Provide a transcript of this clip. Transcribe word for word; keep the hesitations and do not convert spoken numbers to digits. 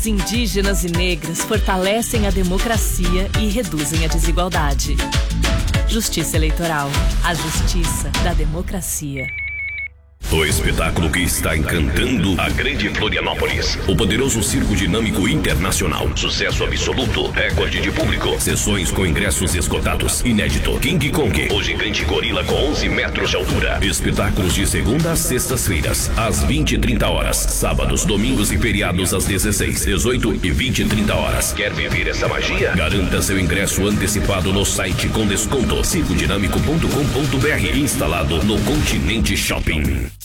Indígenas e negras fortalecem a democracia e reduzem a desigualdade. Justiça Eleitoral. A justiça da democracia. O espetáculo que está encantando a grande Florianópolis. O poderoso circo dinâmico internacional. Sucesso absoluto. Recorde de público. Sessões com ingressos esgotados. Inédito. King Kong. O gigante gorila com onze metros de altura. Espetáculos de segunda a sextas-feiras, às vinte e trinta horas. Sábados, domingos e feriados às dezesseis, dezoito e vinte e trinta horas. Quer viver essa magia? Garanta seu ingresso antecipado no site com desconto. circo dinâmico ponto com ponto br. Instalado no Continente Shopping.